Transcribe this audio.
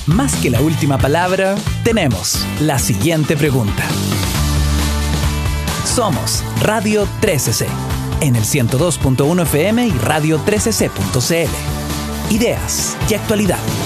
Más que la última palabra, tenemos la siguiente pregunta. Somos Radio 13C, en el 102.1 FM y radio13c.cl. Ideas y actualidad.